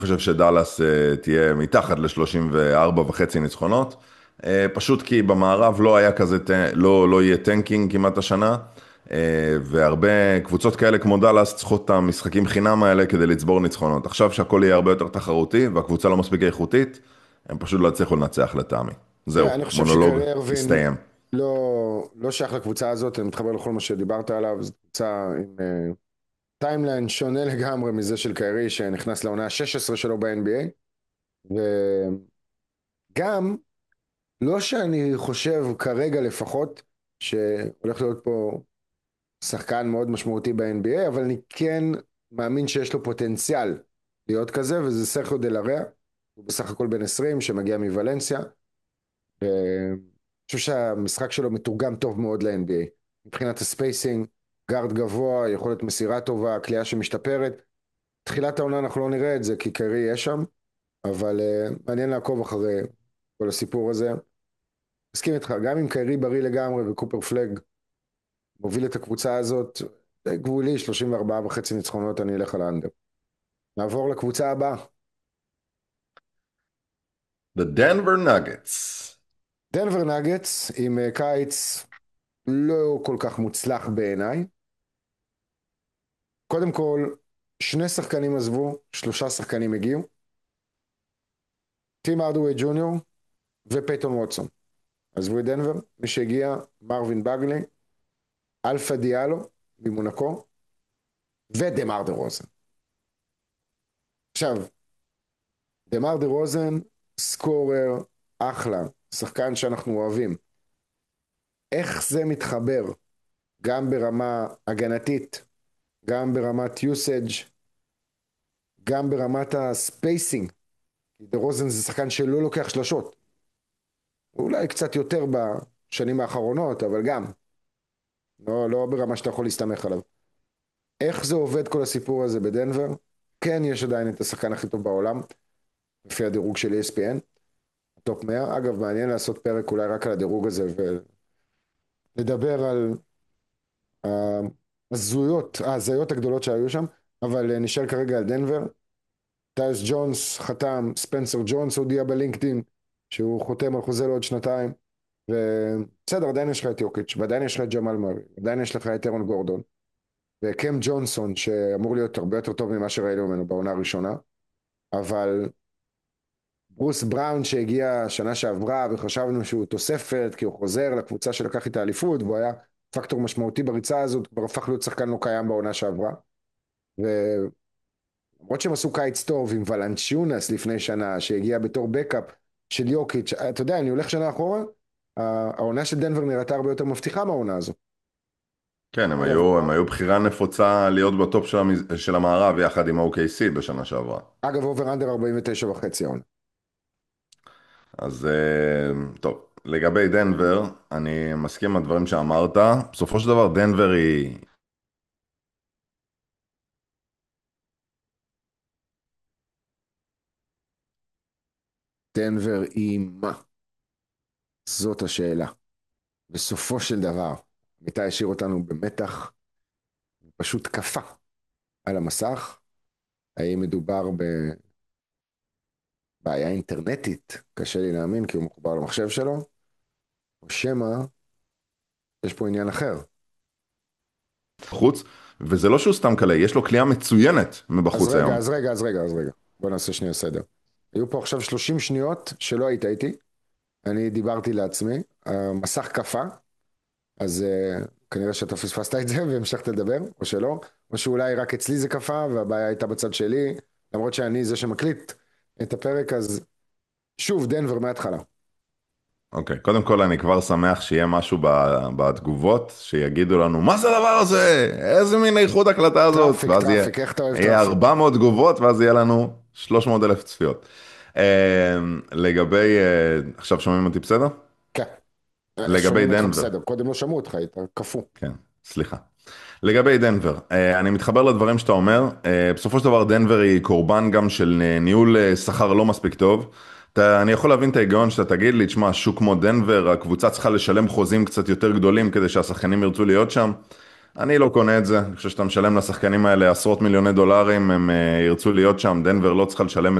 חושב שדאלאס תהיה מתחת ל-34.5 ניצחונות, פשוט כי במערב לא היה כזה, לא יהיה טנקינג כמעט השנה, והרבה קבוצות כאלה כמו דאלאס צריכות את המשחקים חינם האלה כדי לצבור ניצחונות. עכשיו שהכל יהיה הרבה יותר תחרותי והקבוצה לא מספיק איכותית, הם פשוט לא יצליחו לנצח לטעמי. זהו, תראה, אני חושב מונולוג, שקיירי ארווין הסתיים. לא שייך לקבוצה הזאת, אני מתחבר לכל מה שדיברת עליו, זו קבוצה עם טיימליין שונה לגמרי מזה של קיירי שנכנס לעונה ה-16 שלו ב-NBA, וגם, לא שאני חושב כרגע לפחות, שהולך להיות פה שחקן מאוד משמעותי ב-NBA, אבל אני כן מאמין שיש לו פוטנציאל להיות כזה, וזה סרחיו דלריה, הוא בסך הכל בן 20 שמגיע מוולנסיה, ואני חושב שהמשחק שלו מתורגם טוב מאוד ל-NBA, מבחינת הספייסינג, גארד גבוה, יכולת מסירה טובה, קליעה שמשתפרת. תחילת העונה אנחנו לא נראה את זה כי קיירי יהיה שם, אבל מעניין לעקוב אחרי כל הסיפור הזה. מסכים איתך, גם אם קיירי בריא לגמרי וקופר פלג מוביל את הקבוצה הזאת, די גבולי, 34.5 ניצחונות, אני אלך על האנדר. נעבור לקבוצה הבאה. The Denver Nuggets. דנבר נגטס עם קיץ לא כל כך מוצלח בעיניי. קודם כל, שני שחקנים עזבו, שלושה שחקנים הגיעו. טים ארדווי ג'וניור ופייטון ווטסון. עזבו את דנבר, מי שהגיע, מרווין בגלי, אלפה דיאלו ממונקו, ודמר דה רוזן. עכשיו, דמר דה רוזן, סקורר, אחלה, שחקן שאנחנו אוהבים. איך זה מתחבר, גם ברמה הגנתית, גם ברמת יוסאג', גם ברמת הספייסינג. דה רוזן זה שחקן שלא לוקח שלשות. אולי קצת יותר בשנים האחרונות, אבל גם. לא ברמה שאתה יכול להסתמך עליו. איך זה עובד כל הסיפור הזה בדנבר? כן, יש עדיין את השחקן הכי טוב בעולם, לפי הדירוג של ESPN, טופ 100. אגב, מעניין לעשות פרק אולי רק על הדירוג הזה, ולדבר על ההזויות הגדולות שהיו שם, אבל נשאר כרגע על דנבר. טייס ג'ונס חתם, ספנסר ג'ונס הודיע בלינקדין, שהוא חותם על חוזה לעוד שנתיים, ובסדר, עדיין יש לך את יוקיץ', ועדיין יש לך את ג'מאל מרי, עדיין יש לך את אירון גורדון, וקם ג'ונסון, שאמור להיות הרבה יותר טוב ממה שראינו ממנו בעונה הראשונה, אבל ברוס בראון שהגיע שנה שעברה, וחשבנו שהוא תוספת, כי הוא חוזר לקבוצה שלקח את האליפות, והוא היה פקטור משמעותי בריצה הזאת, כבר הפך להיות שחקן לא קיים בעונה שעברה, ולמרות שהם עשו קיץ טוב עם ולנצ'יונס לפני שנה, שהגיע בתור בקאפ של יוקיץ', אתה יודע, אני הולך שנה אחורה, העונה של דנבר נראתה הרבה יותר מבטיחה מהעונה הזו. כן, אגב, הם היו בחירה נפוצה להיות בטופ של המערב יחד עם ה-OKC בשנה שעברה. אובר אנדר 49.5 העונה. אז טוב, לגבי דנבר, אני מסכים עם הדברים שאמרת. בסופו של דבר דנבר היא... דנבר היא מה? זאת השאלה. בסופו של דבר, מיטה השאיר אותנו במתח, פשוט קפא על המסך. האם מדובר בבעיה אינטרנטית? קשה לי להאמין כי הוא מחובר למחשב שלו, או שמא יש פה עניין אחר. חוץ, וזה לא שהוא סתם קלה, יש לו קליעה מצוינת אז מבחוץ רגע, היום. אז רגע, אז רגע, אז רגע. בוא נעשה שנייה סדר. היו פה עכשיו 30 שניות שלא היית איתי. אני דיברתי לעצמי, המסך קפא, אז כנראה שאתה פספסת את זה והמשכת לדבר, או שלא, או שאולי רק אצלי זה קפא והבעיה הייתה בצד שלי, למרות שאני זה שמקליט את הפרק, אז שוב, דנבר מההתחלה. אוקיי, קודם כל אני כבר שמח שיהיה משהו בתגובות, שיגידו לנו, מה זה הדבר הזה? איזה מין איכות הקלטה הזאת? טראפיק, ואז טראפיק, איך אתה אוהב יהיה טראפיק? 400 תגובות, ואז יהיה לנו 300,000 צפיות. לגבי, עכשיו שומעים אותי בסדר? כן, לגבי שומעים אותך דנבר. בסדר, קודם לא שמעו אותך, היית קפוא. כן, סליחה. לגבי דנבר, אני מתחבר לדברים שאתה אומר. בסופו של דבר דנבר היא קורבן גם של ניהול שכר לא מספיק טוב. אני יכול להבין את ההיגיון שאתה תגיד לי, תשמע, שוק כמו דנבר, הקבוצה צריכה לשלם חוזים קצת יותר גדולים כדי שהשחקנים ירצו להיות שם. אני לא קונה את זה, אני חושב שאתה משלם לשחקנים האלה עשרות מיליוני דולרים, הם ירצו להיות שם, דנבר לא צריכה לשלם